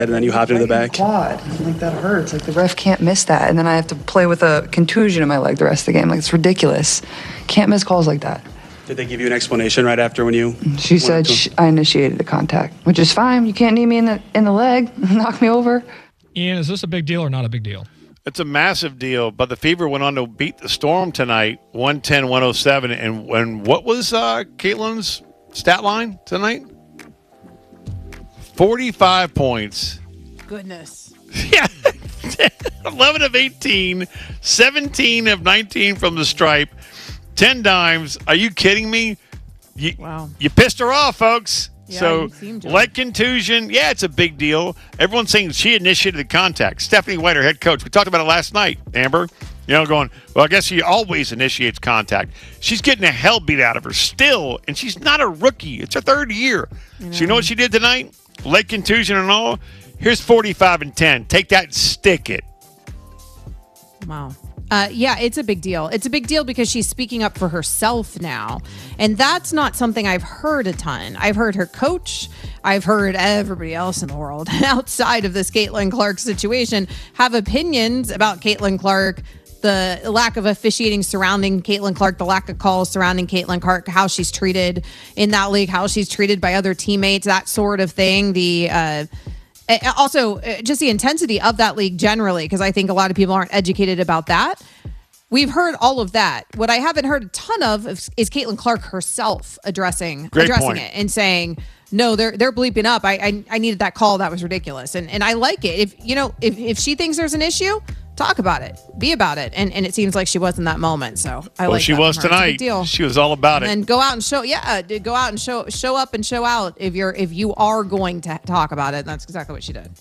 and then you hopped into the back. Quad. Like, that hurts. Like, the ref can't miss that. And then I have to play with a contusion in my leg the rest of the game. Like, it's ridiculous. Can't miss calls like that. Did they give you an explanation right after when you... She said I initiated the contact, which is fine. You can't knee me in the leg, knock me over. Ian, is this a big deal or not a big deal? It's a massive deal, but the Fever went on to beat the Storm tonight, 110-107. And what was Caitlin's stat line tonight? 45 points. Goodness. Yeah. 11 of 18, 17 of 19 from the stripe, 10 dimes. Are you kidding me? Wow. You pissed her off, folks. Yeah, so, leg contusion, yeah, it's a big deal. Everyone's saying she initiated the contact. Stephanie White, her head coach, we talked about it last night, Amber. Going, well, I guess she always initiates contact. She's getting the hell beat out of her still, and she's not a rookie. It's her third year. So you know what she did tonight? Leg contusion and all. Here's 45 and 10. Take that and stick it. Wow. Yeah, it's a big deal. It's a big deal because she's speaking up for herself now. And that's not something I've heard a ton. I've heard her coach. I've heard everybody else in the world outside of this Caitlin Clark situation have opinions about Caitlin Clark, the lack of officiating surrounding Caitlin Clark, the lack of calls surrounding Caitlin Clark, how she's treated in that league, how she's treated by other teammates, that sort of thing. Also, just the intensity of that league generally, because I think a lot of people aren't educated about that. We've heard all of that. What I haven't heard a ton of is Caitlin Clark herself addressing it and saying, no, they're bleeping up. I needed that call. That was ridiculous. And I like it. If she thinks there's an issue, talk about it, be about it. And it seems like she was in that moment. So I like she was tonight. Deal. She was all about it. And go out and show up and show out if you are going to talk about it. And that's exactly what she did.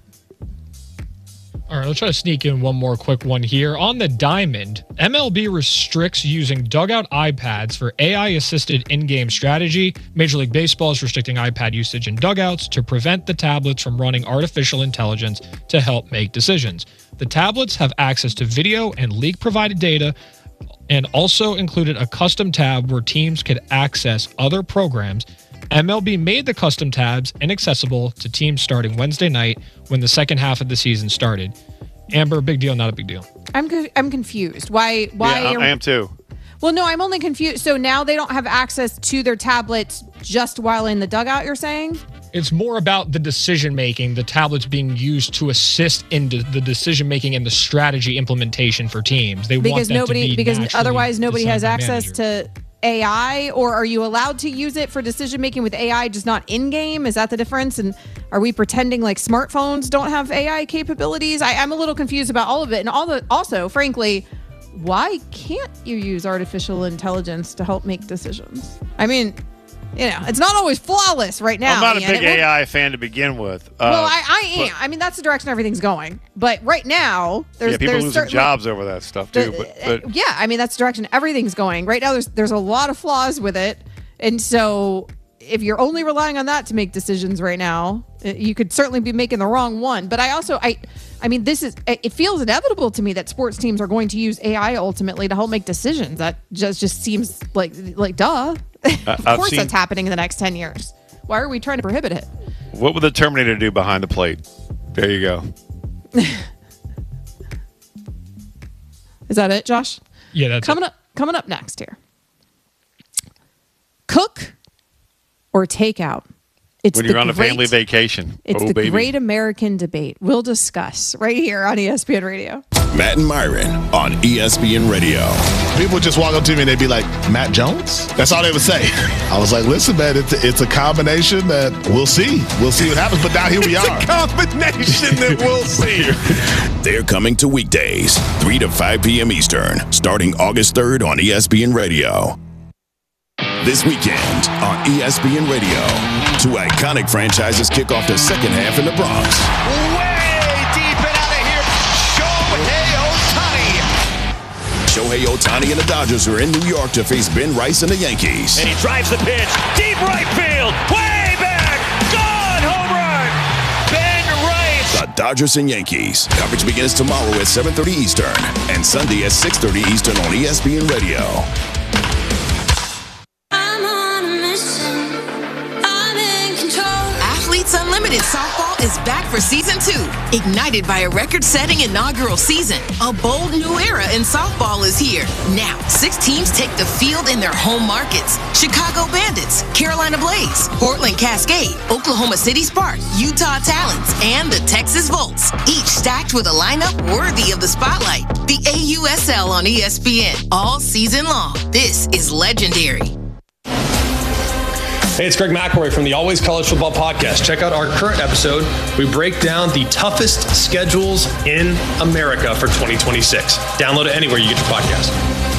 All right, let's try to sneak in one more quick one here. On the diamond, MLB restricts using dugout iPads for AI-assisted in-game strategy. Major League Baseball is restricting iPad usage in dugouts to prevent the tablets from running artificial intelligence to help make decisions. The tablets have access to video and league-provided data and also included a custom tab where teams could access other programs. MLB made the custom tabs inaccessible to teams starting Wednesday night when the second half of the season started. Amber, big deal, not a big deal? I'm confused. Why? Yeah, I am too. Well, no, I'm only confused. So now they don't have access to their tablets just while in the dugout, you're saying? It's more about the decision-making, the tablets being used to assist in the decision-making and the strategy implementation for teams. Because otherwise nobody has access to AI, or are you allowed to use it for decision-making with AI, just not in-game? Is that the difference? And are we pretending like smartphones don't have AI capabilities? I'm a little confused about all of it. And also, frankly, why can't you use artificial intelligence to help make decisions? I mean, it's not always flawless right now. I'm not a big AI fan to begin with. Well, I am. I mean, that's the direction everything's going. But right now, there's people losing jobs over that stuff too. But yeah, I mean, that's the direction everything's going. Right now, there's a lot of flaws with it, and so if you're only relying on that to make decisions right now, you could certainly be making the wrong one. But I mean, it feels inevitable to me that sports teams are going to use AI ultimately to help make decisions. That just seems like duh. Of course that's happening in the next 10 years. Why are we trying to prohibit it? What would the Terminator do behind the plate? There you go. Is that it, Josh? Yeah, that's coming up next here. Cook or takeout? It's when you're on a family vacation. It's the great American debate. We'll discuss right here on ESPN Radio. Matt and Myron on ESPN Radio. People would just walk up to me and they'd be like, Matt Jones? That's all they would say. I was like, listen, man, it's a combination that we'll see. We'll see what happens. But now here we are. It's a combination that we'll see. They're coming to weekdays, 3 to 5 p.m. Eastern, starting August 3rd on ESPN Radio. This weekend on ESPN Radio, two iconic franchises kick off the second half in the Bronx. Way deep and out of here, Shohei Ohtani and the Dodgers are in New York to face Ben Rice and the Yankees. And he drives the pitch, deep right field, way back, gone, home run, Ben Rice. The Dodgers and Yankees. Coverage begins tomorrow at 7:30 Eastern and Sunday at 6:30 Eastern on ESPN Radio. Athletes Unlimited Softball is back for season 2. Ignited by a record-setting inaugural season, a bold new era in softball is here. Now, 6 teams take the field in their home markets. Chicago Bandits, Carolina Blaze, Portland Cascade, Oklahoma City Spark, Utah Talons, and the Texas Volts. Each stacked with a lineup worthy of the spotlight. The AUSL on ESPN all season long. This is legendary. Hey, it's Greg McElroy from the Always College Football Podcast. Check out our current episode. We break down the toughest schedules in America for 2026. Download it anywhere you get your podcast.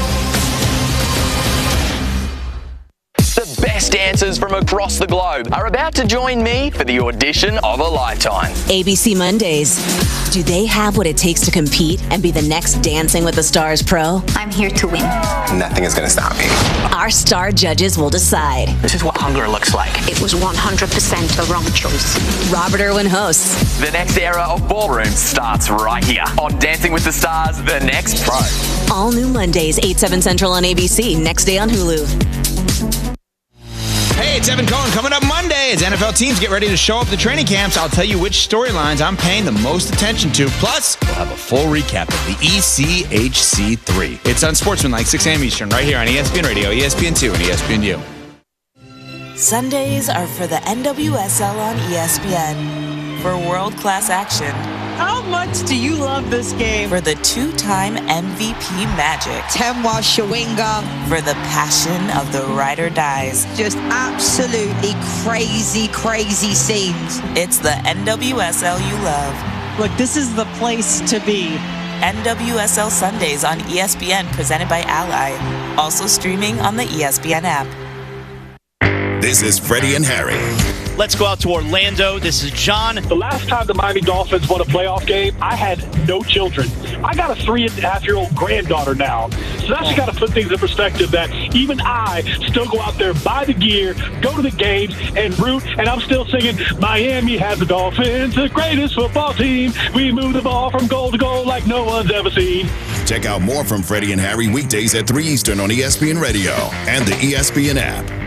The best dancers from across the globe are about to join me for the audition of a lifetime. ABC Mondays. Do they have what it takes to compete and be the next Dancing with the Stars pro? I'm here to win. Nothing is going to stop me. Our star judges will decide. This is what hunger looks like. It was 100% the wrong choice. Robert Irwin hosts. The next era of ballroom starts right here on Dancing with the Stars, The Next Pro. All new Mondays, 8/7 Central on ABC. Next day on Hulu. Hey, it's Evan Cohen. Coming up Monday as NFL teams get ready to show up at the training camps, I'll tell you which storylines I'm paying the most attention to. Plus, we'll have a full recap of the ECHC3. It's Unsportsmanlike, 6 a.m. Eastern, right here on ESPN Radio, ESPN2, and ESPNU. Sundays are for the NWSL on ESPN. For world-class action. How much do you love this game? For the 2-time MVP magic. Temwa Shawinga. For the passion of the ride or dies. Just absolutely crazy, crazy scenes. It's the NWSL you love. Look, this is the place to be. NWSL Sundays on ESPN, presented by Ally. Also streaming on the ESPN app. This is Freddie and Harry. Let's go out to Orlando. This is John. The last time the Miami Dolphins won a playoff game, I had no children. I got a 3.5-year-old granddaughter now. So that's got to put things in perspective that even I still go out there, buy the gear, go to the games, and root. And I'm still singing, Miami has the Dolphins, the greatest football team. We move the ball from goal to goal like no one's ever seen. Check out more from Freddie and Harry weekdays at 3 Eastern on ESPN Radio and the ESPN app.